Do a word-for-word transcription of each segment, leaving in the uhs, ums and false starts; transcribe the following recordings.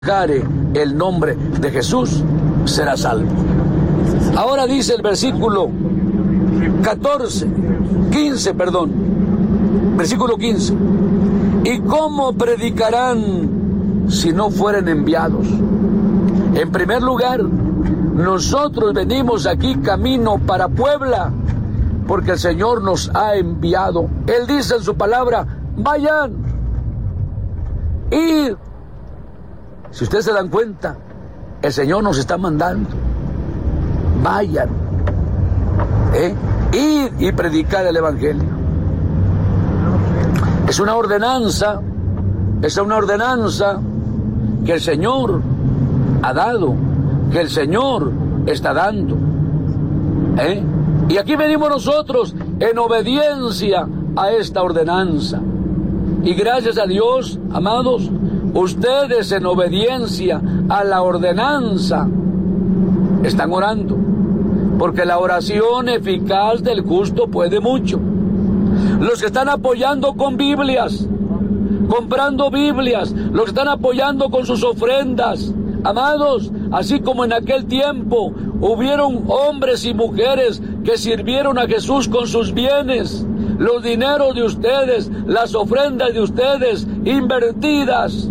invocare el nombre de Jesús, será salvo. Ahora dice el versículo catorce, quince, perdón, versículo quince. ¿Y cómo predicarán si no fueren enviados? En primer lugar, nosotros venimos aquí camino para Puebla, porque el Señor nos ha enviado. Él dice en su palabra, vayan, id. Si ustedes se dan cuenta, el Señor nos está mandando. Vayan, ¿eh? Id y predicar el Evangelio. Es una ordenanza, es una ordenanza que el Señor ha dado, que el Señor está dando, ¿eh? Y aquí venimos nosotros en obediencia a esta ordenanza. Y gracias a Dios, amados, ustedes en obediencia a la ordenanza están orando, porque la oración eficaz del justo puede mucho. Los que están apoyando con Biblias, comprando Biblias, los que están apoyando con sus ofrendas, amados, así como en aquel tiempo hubieron hombres y mujeres que sirvieron a Jesús con sus bienes, los dineros de ustedes, las ofrendas de ustedes invertidas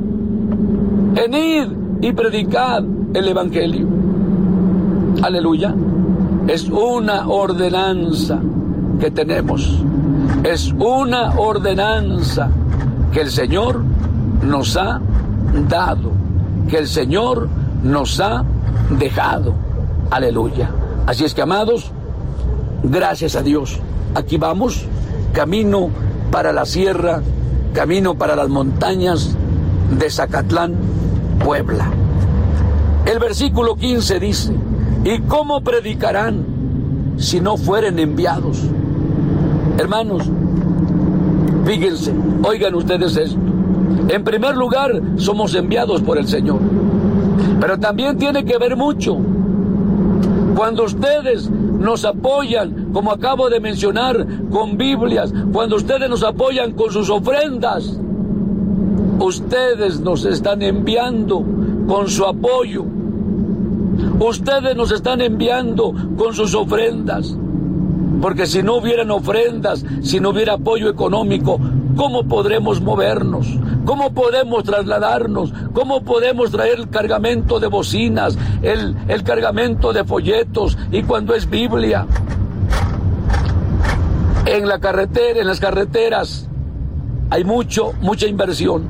en id y predicad el Evangelio. Aleluya. Es una ordenanza que tenemos. Es una ordenanza que el Señor nos ha dado, que el Señor nos ha dejado. Aleluya. Así es que, amados, gracias a Dios, aquí vamos, camino para la sierra, camino para las montañas de Zacatlán, Puebla. El versículo quince dice, ¿y cómo predicarán si no fueren enviados? Hermanos, fíjense, oigan ustedes esto. En primer lugar, somos enviados por el Señor. Pero también tiene que ver mucho. Cuando ustedes nos apoyan, como acabo de mencionar, con Biblias, cuando ustedes nos apoyan con sus ofrendas, ustedes nos están enviando con su apoyo. Ustedes nos están enviando con sus ofrendas. Porque si no hubieran ofrendas, si no hubiera apoyo económico, ¿cómo podremos movernos? ¿Cómo podemos trasladarnos? ¿Cómo podemos traer el cargamento de bocinas, el, el cargamento de folletos? Y cuando es Biblia, en la carretera, en las carreteras, hay mucho, mucha inversión.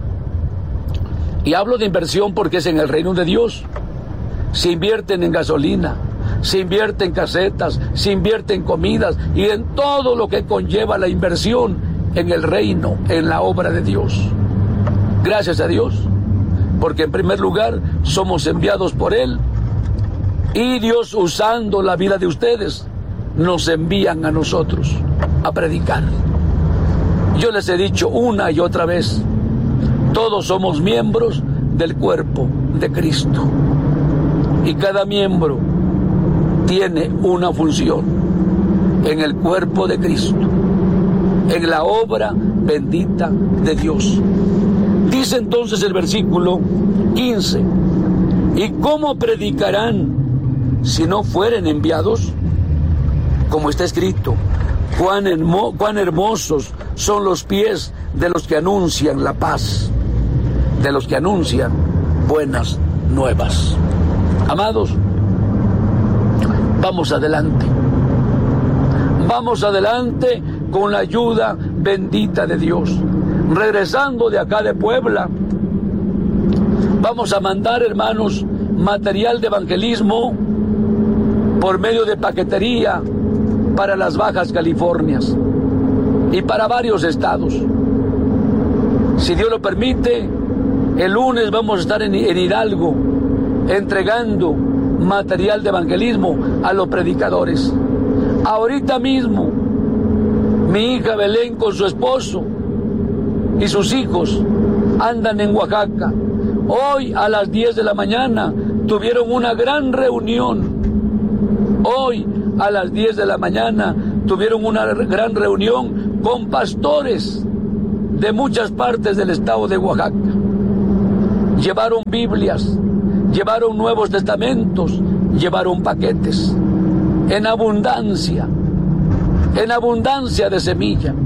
Y hablo de inversión porque es en el reino de Dios. Se invierten en gasolina, se invierte en casetas, se invierte en comidas y en todo lo que conlleva la inversión en el reino, en la obra de Dios. Gracias a Dios, porque en primer lugar somos enviados por Él y Dios, usando la vida de ustedes, nos envían a nosotros a predicar. Yo les he dicho una y otra vez, todos somos miembros del cuerpo de Cristo y cada miembro tiene una función en el cuerpo de Cristo, en la obra bendita de Dios. Dice entonces el versículo quince, ¿y cómo predicarán si no fueren enviados? Como está escrito, cuán, hermo, cuán hermosos son los pies de los que anuncian la paz, de los que anuncian buenas nuevas. Amados, vamos adelante. Vamos adelante con la ayuda bendita de Dios. Regresando de acá de Puebla, vamos a mandar, hermanos, material de evangelismo por medio de paquetería para las Bajas Californias y para varios estados. Si Dios lo permite, el lunes vamos a estar en, en Hidalgo entregando material de evangelismo a los predicadores. Ahorita mismo, mi hija Belén con su esposo y sus hijos andan en Oaxaca. Hoy a las diez de la mañana tuvieron una gran reunión. Hoy a las diez de la mañana tuvieron una gran reunión con pastores de muchas partes del estado de Oaxaca. llevaron Biblias, llevaron Nuevos Testamentos, llevaron paquetes, en abundancia, en abundancia de semilla.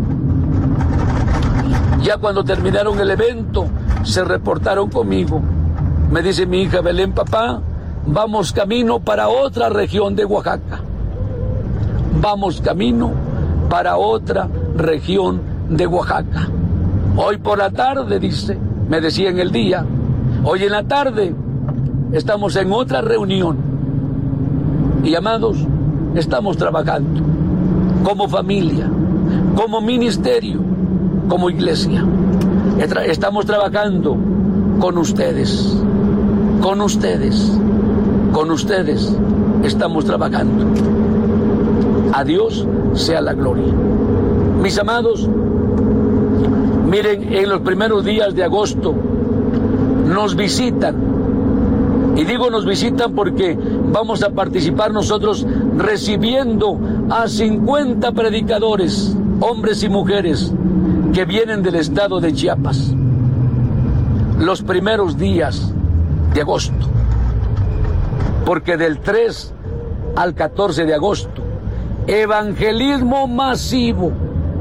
Ya cuando terminaron el evento, se reportaron conmigo. Me dice mi hija Belén: papá, vamos camino para otra región de Oaxaca. Vamos camino para otra región de Oaxaca. Hoy por la tarde, dice, me decía en el día, hoy en la tarde estamos en otra reunión. Y amados, estamos trabajando como familia, como ministerio, como iglesia. Estamos trabajando con ustedes, con ustedes, con ustedes estamos trabajando. A Dios sea la gloria. Mis amados, miren, en los primeros días de agosto nos visitan, y digo nos visitan porque vamos a participar nosotros recibiendo a cincuenta predicadores, hombres y mujeres, que vienen del estado de Chiapas, los primeros días de agosto, porque del tres al catorce de agosto, evangelismo masivo,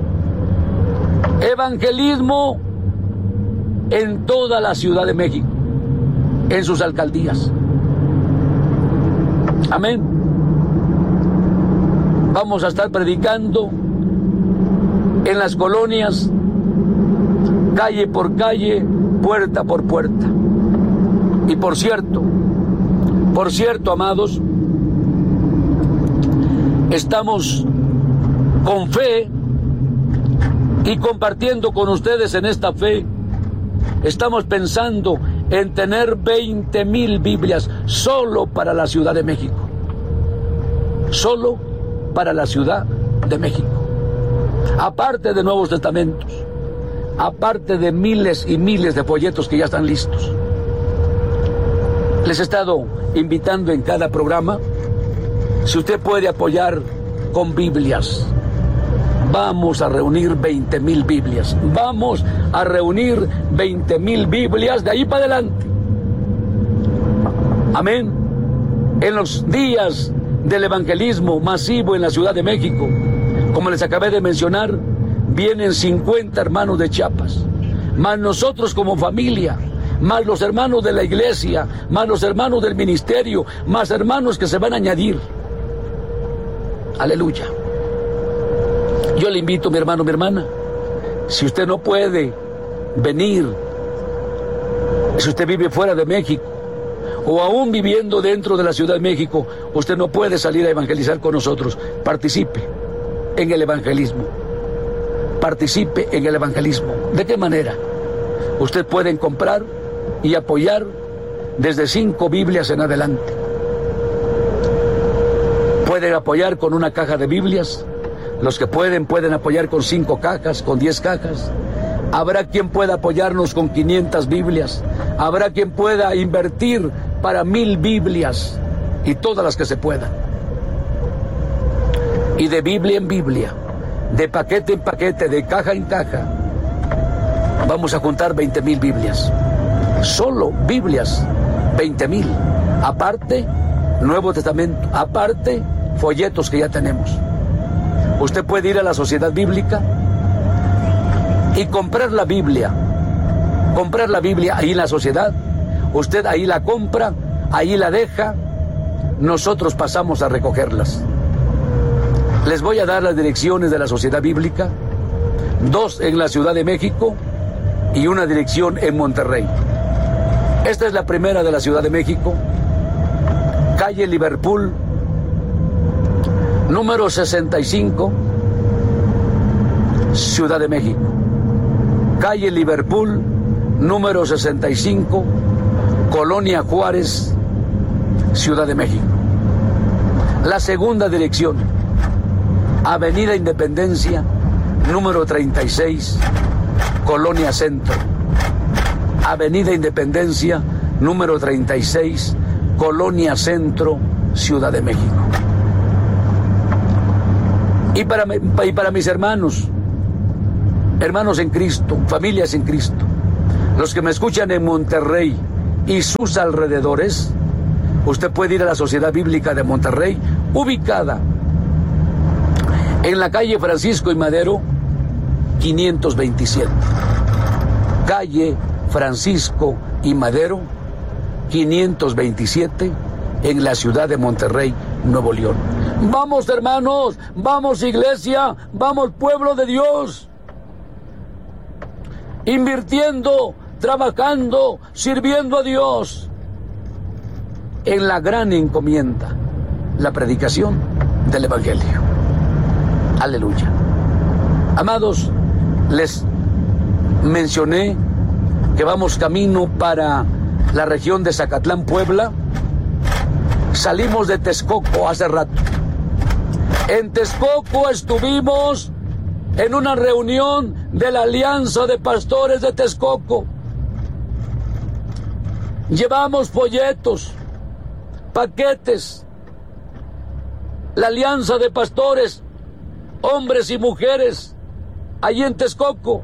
evangelismo en toda la Ciudad de México, en sus alcaldías. Amén. Vamos a estar predicando en las colonias, calle por calle, puerta por puerta. Y por cierto, por cierto, amados, estamos con fe y compartiendo con ustedes en esta fe. Estamos pensando en tener veinte mil Biblias solo para la Ciudad de México. Solo para la Ciudad de México. Aparte de Nuevos Testamentos. Aparte de miles y miles de folletos que ya están listos. Les he estado invitando en cada programa. Si usted puede apoyar con Biblias, vamos a reunir veinte mil Biblias. Vamos a reunir veinte mil Biblias de ahí para adelante. Amén. En los días del evangelismo masivo en la Ciudad de México, como les acabé de mencionar, vienen cincuenta hermanos de Chiapas, más nosotros como familia, más los hermanos de la iglesia, más los hermanos del ministerio, más hermanos que se van a añadir. Aleluya. Yo le invito, mi hermano, mi hermana, si usted no puede venir, si usted vive fuera de México, o aún viviendo dentro de la Ciudad de México, usted no puede salir a evangelizar con nosotros, participe en el evangelismo. Participe en el evangelismo. ¿De qué manera? Usted puede comprar y apoyar desde cinco Biblias en adelante. Pueden apoyar con una caja de Biblias. Los que pueden, pueden apoyar con cinco cajas, con diez cajas. Habrá quien pueda apoyarnos con quinientas Biblias. Habrá quien pueda invertir para mil Biblias y todas las que se puedan. Y de Biblia en Biblia, de paquete en paquete, de caja en caja, vamos a juntar veinte mil Biblias. Solo Biblias, veinte mil. Aparte, Nuevo Testamento. Aparte, folletos que ya tenemos. Usted puede ir a la Sociedad Bíblica y comprar la Biblia. Comprar la Biblia ahí en la sociedad. Usted ahí la compra, ahí la deja. Nosotros pasamos a recogerlas. Les voy a dar las direcciones de la Sociedad Bíblica. Dos en la Ciudad de México y una dirección en Monterrey. Esta es la primera de la Ciudad de México. Calle Liverpool, número sesenta y cinco, Ciudad de México. Calle Liverpool, número sesenta y cinco, Colonia Juárez, Ciudad de México. La segunda dirección, Avenida Independencia, número treinta y seis, Colonia Centro. Avenida Independencia, número treinta y seis, Colonia Centro, Ciudad de México. Y para, y para mis hermanos, hermanos en Cristo, familias en Cristo, los que me escuchan en Monterrey, y sus alrededores, usted puede ir a la Sociedad Bíblica de Monterrey, ubicada en la calle Francisco y Madero, quinientos veintisiete. Calle Francisco y Madero, quinientos veintisiete, en la ciudad de Monterrey, Nuevo León. Vamos, hermanos, vamos, iglesia, vamos, pueblo de Dios, invirtiendo, trabajando, sirviendo a Dios en la gran encomienda, la predicación del Evangelio. Aleluya. Amados, les mencioné que vamos camino para la región de Zacatlán, Puebla. Salimos de Texcoco hace rato. En Texcoco estuvimos en una reunión de la Alianza de Pastores de Texcoco. Llevamos folletos, paquetes. La Alianza de Pastores, hombres y mujeres, allí en Texcoco,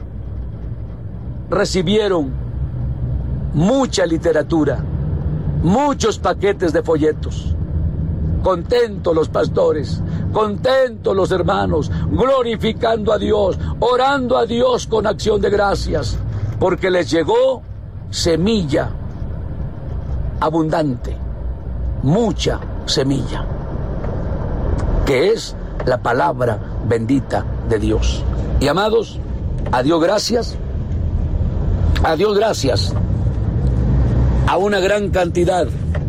recibieron mucha literatura, muchos paquetes de folletos. Contentos los pastores, contentos los hermanos, glorificando a Dios, orando a Dios con acción de gracias, porque les llegó semilla abundante, mucha semilla, que es la palabra bendita de Dios. Y amados, a Dios gracias, a Dios gracias, a una gran cantidad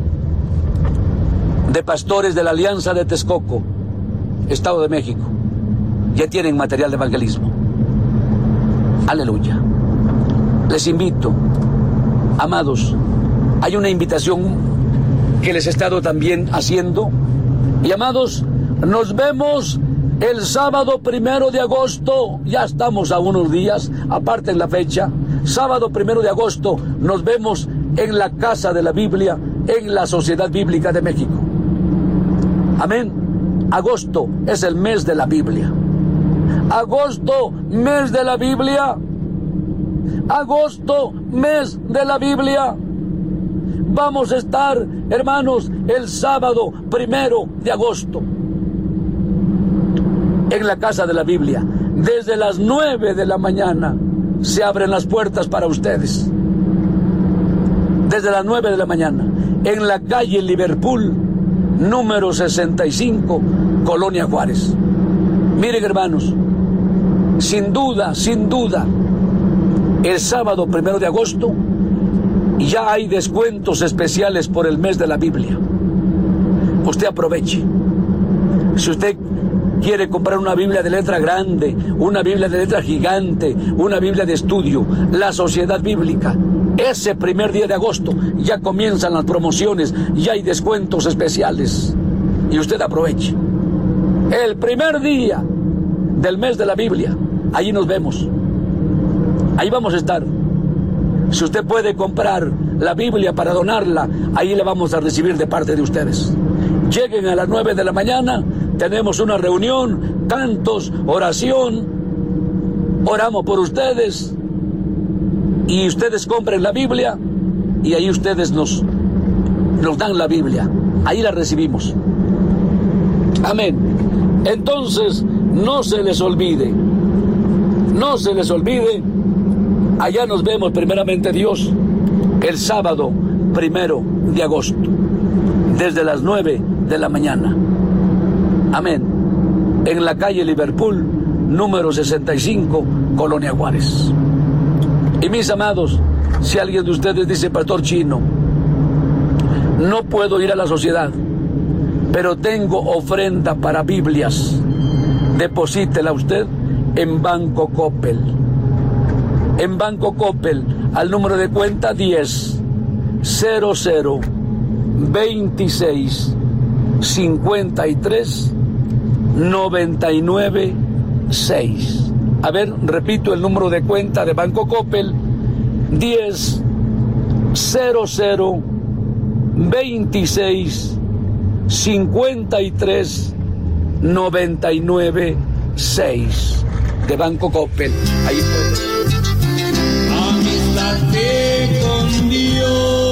de pastores de la Alianza de Texcoco, Estado de México, ya tienen material de evangelismo. Aleluya. Les invito, amados, hay una invitación que les he estado también haciendo. Y amados, nos vemos el sábado primero de agosto, ya estamos a unos días, aparten la fecha, sábado primero de agosto, nos vemos en la Casa de la Biblia, en la Sociedad Bíblica de México. Amén. Agosto es el mes de la Biblia. Agosto, mes de la Biblia. Agosto, mes de la Biblia. Vamos a estar, hermanos, el sábado primero de agosto en la Casa de la Biblia. Desde las nueve de la mañana se abren las puertas para ustedes. Desde las nueve de la mañana, en la calle Liverpool, número sesenta y cinco, Colonia Juárez. Miren, hermanos, sin duda, sin duda, el sábado primero de agosto ya hay descuentos especiales por el mes de la Biblia. Usted aproveche. Si usted quiere comprar una Biblia de letra grande, una Biblia de letra gigante, una Biblia de estudio, la Sociedad Bíblica, ese primer día de agosto ya comienzan las promociones, ya hay descuentos especiales. Y usted aproveche. El primer día del mes de la Biblia, allí nos vemos. Ahí vamos a estar. Si usted puede comprar la Biblia para donarla, ahí la vamos a recibir de parte de ustedes. Lleguen a las nueve de la mañana, tenemos una reunión, cantos, oración, oramos por ustedes, y ustedes compren la Biblia, y ahí ustedes nos, nos dan la Biblia, ahí la recibimos. Amén. Entonces, no se les olvide, no se les olvide, allá nos vemos primeramente Dios, el sábado primero de agosto, desde las nueve de la mañana. Amén. En la calle Liverpool, número sesenta y cinco, Colonia Juárez. Y mis amados, si alguien de ustedes dice, Pastor Chino, no puedo ir a la sociedad, pero tengo ofrenda para Biblias, deposítela usted en Banco Coppel. En Banco Coppel, al número de cuenta diez cero cero veintiséis cincuenta y tres noventa y nueve seis. A ver, repito el número de cuenta de Banco Coppel: diez cero cero veintiséis cincuenta y tres noventa y nueve seis de Banco Coppel. Ahí puede. Amistad con Dios.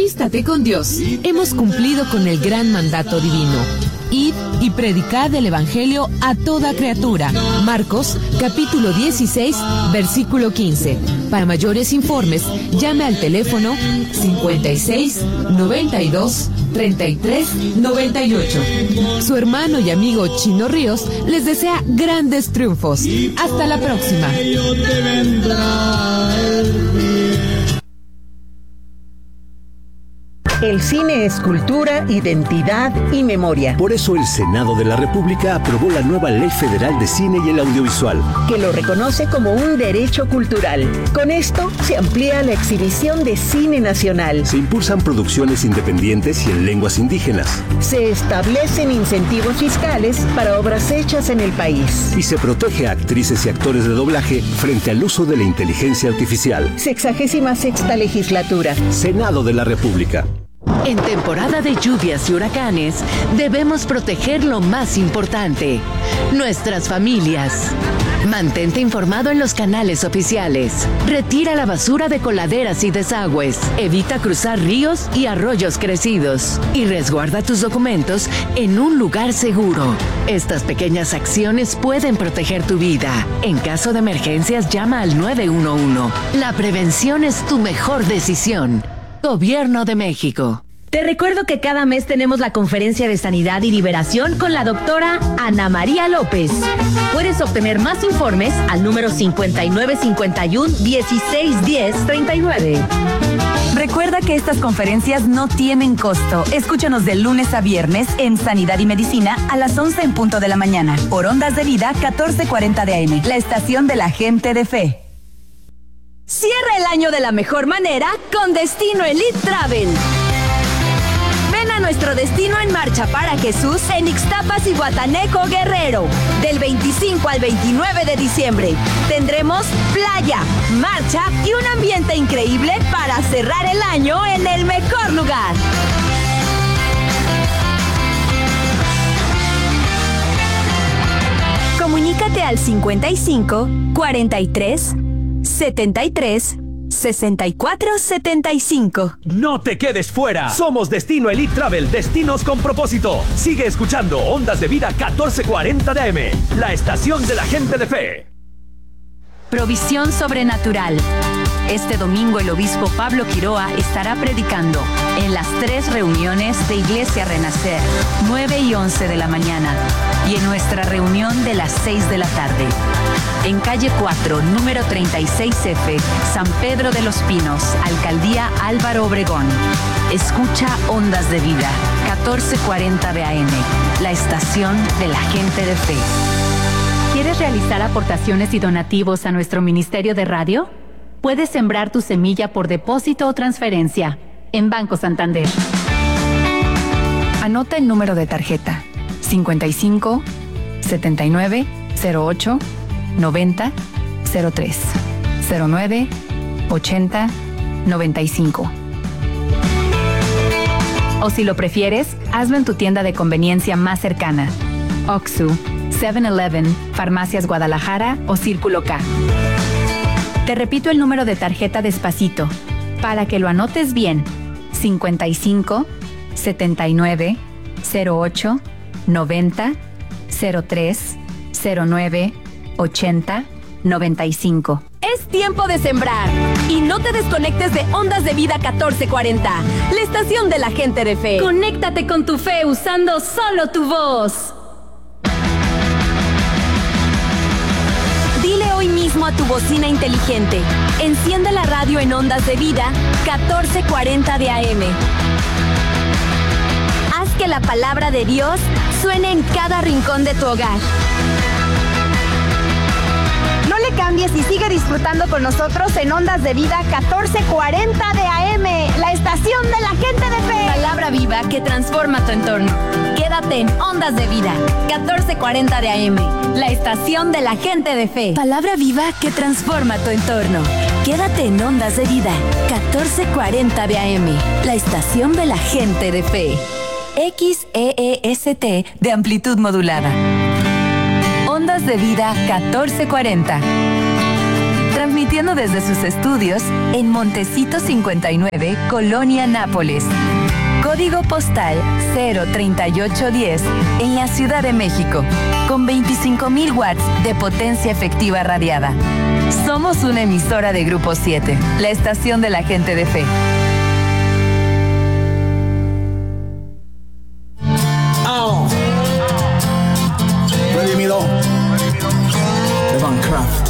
Alístate con Dios. Hemos cumplido con el gran mandato divino. Id y predicad el Evangelio a toda criatura. Marcos, capítulo dieciséis, versículo quince. Para mayores informes, llame al teléfono cincuenta y seis, noventa y dos, treinta y tres, noventa y ocho. Su hermano y amigo Chino Ríos les desea grandes triunfos. Hasta la próxima. El cine es cultura, identidad y memoria. Por eso el Senado de la República aprobó la nueva Ley Federal de Cine y el Audiovisual, que lo reconoce como un derecho cultural. Con esto se amplía la exhibición de cine nacional. Se impulsan producciones independientes y en lenguas indígenas. Se establecen incentivos fiscales para obras hechas en el país. Y se protege a actrices y actores de doblaje frente al uso de la inteligencia artificial. Sexagésima sexta legislatura. Senado de la República. En temporada de lluvias y huracanes, debemos proteger lo más importante, nuestras familias. Mantente informado en los canales oficiales. Retira la basura de coladeras y desagües. Evita cruzar ríos y arroyos crecidos. Y resguarda tus documentos en un lugar seguro. Estas pequeñas acciones pueden proteger tu vida. En caso de emergencias, llama al nueve uno uno. La prevención es tu mejor decisión. Gobierno de México. Te recuerdo que cada mes tenemos la conferencia de sanidad y liberación con la doctora Ana María López. Puedes obtener más informes al número cincuenta y nueve cincuenta y uno, dieciséis diez, treinta y nueve. Recuerda que estas conferencias no tienen costo. Escúchanos de lunes a viernes en Sanidad y Medicina a las once en punto de la mañana. Por Ondas de Vida catorce cuarenta de A M, la estación de la gente de fe. Cierra el año de la mejor manera con Destino Elite Travel. Ven a nuestro Destino en Marcha para Jesús en Ixtapas y Guatanejo, Guerrero. Del veinticinco al veintinueve de diciembre. Tendremos playa, marcha y un ambiente increíble para cerrar el año en el mejor lugar. Comunícate al cincuenta y cinco, cuarenta y tres, setenta y tres, sesenta y cuatro, setenta y cinco. No te quedes fuera. Somos Destino Elite Travel, destinos con propósito. Sigue escuchando Ondas de Vida catorce cuarenta de A M, la estación de la gente de fe. Provisión sobrenatural. Este domingo el obispo Pablo Quiroa estará predicando en las tres reuniones de Iglesia Renacer, nueve y once de la mañana, y en nuestra reunión de las seis de la tarde. En calle cuatro, número treinta y seis F, San Pedro de los Pinos, Alcaldía Álvaro Obregón. Escucha Ondas de Vida, catorce cuarenta de A M, la estación de la gente de fe. ¿Quieres realizar aportaciones y donativos a nuestro Ministerio de Radio? Puedes sembrar tu semilla por depósito o transferencia en Banco Santander. Anota el número de tarjeta cincuenta y cinco, setenta y nueve, cero ocho, noventa, cero tres, cero nueve, ochenta, noventa y cinco. O si lo prefieres, hazlo en tu tienda de conveniencia más cercana. Oxxo, seven eleven, Farmacias Guadalajara o Círculo K. Te repito el número de tarjeta despacito, para que lo anotes bien. cincuenta y cinco, setenta y nueve, cero ocho, noventa, cero tres, cero nueve, ochenta, noventa y cinco. Es tiempo de sembrar. Y no te desconectes de Ondas de Vida catorce cuarenta, la estación de la gente de fe. Conéctate con tu fe usando solo tu voz. Dile hoy mismo a tu bocina inteligente: enciende la radio en Ondas de Vida catorce cuarenta de A M. Haz que la palabra de Dios suene en cada rincón de tu hogar. No le cambies y sigue disfrutando con nosotros en Ondas de Vida catorce cuarenta de A M, la estación de la gente de fe. Palabra viva que transforma tu entorno. Quédate en Ondas de Vida catorce cuarenta de A M, la estación de la gente de fe. Palabra viva que transforma tu entorno. Quédate en Ondas de Vida catorce cuarenta de A M, la estación de la gente de fe. X E E S T de amplitud modulada. Ondas de Vida catorce cuarenta. transmitiendo desde sus estudios en Montecito cincuenta y nueve, Colonia Nápoles. Código postal cero treinta y ocho diez en la Ciudad de México, con veinticinco mil watts de potencia efectiva radiada. Somos una emisora de Grupo siete, la estación de la gente de fe. Oh. Redimido de Van Craft.